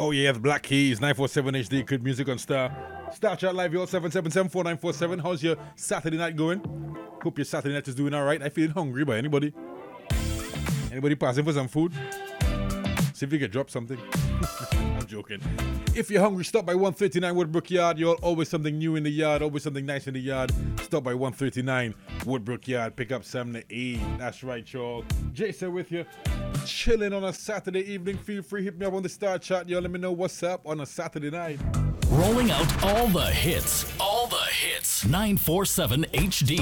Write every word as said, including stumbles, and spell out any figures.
Oh yeah, the Black Keys, nine four seven H D, good music on Star. Star Chat Live, y'all, seven seven seven, four nine four seven. How's your Saturday night going? Hope your Saturday night is doing all right. I feeling hungry by anybody? Anybody passing for some food? See if you can drop something. I'm joking. If you're hungry, stop by one thirty-nine Woodbrook Yard. You'll always something new in the yard, always something nice in the yard. Stop by one thirty-nine Woodbrook Yard. Pick up something to eat. That's right, y'all. Jason with you. Chilling on a Saturday evening. Feel free, hit me up on the Star Chat. Y'all let me know what's up on a Saturday night. Rolling out all the hits. All the hits. nine four seven H D.